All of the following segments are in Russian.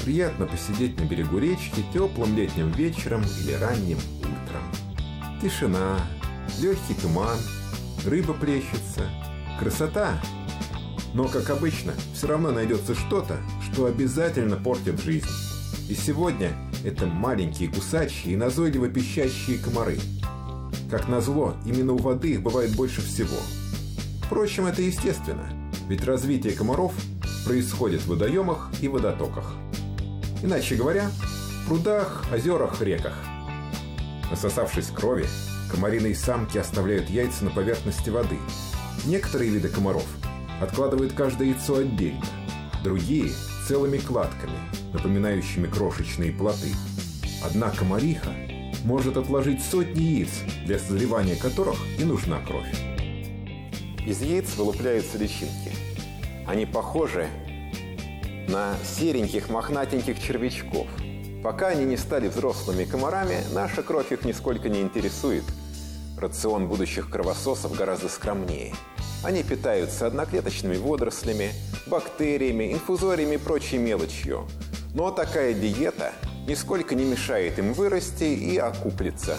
Приятно посидеть на берегу речки теплым летним вечером или ранним утром. Тишина, легкий туман, рыба плещется. Красота! Но, как обычно, все равно найдется что-то, что обязательно портит жизнь. И сегодня это маленькие кусачие и назойливо пищащие комары. Как назло, именно у воды их бывает больше всего. Впрочем, это естественно, ведь развитие комаров происходит в водоемах и водотоках. Иначе говоря, в прудах, озерах, реках. Насосавшись крови, комариные самки оставляют яйца на поверхности воды. Некоторые виды комаров откладывают каждое яйцо отдельно, другие – целыми кладками, напоминающими крошечные плоты. Одна комариха может отложить сотни яиц, для созревания которых и нужна кровь. Из яиц вылупляются личинки. Они похожи на сереньких мохнатеньких червячков. Пока они не стали взрослыми комарами, наша кровь их нисколько не интересует. Рацион будущих кровососов гораздо скромнее. Они питаются одноклеточными водорослями, бактериями, инфузориями и прочей мелочью. Но такая диета нисколько не мешает им вырасти и окуклиться.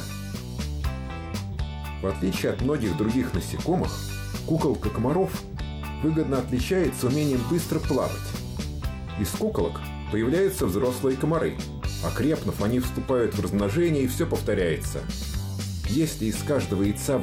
В отличие от многих других насекомых, куколка комаров выгодно отличается умением быстро плавать. Из куколок появляются взрослые комары. Окрепнув, они вступают в размножение, и все повторяется. Если из каждого яйца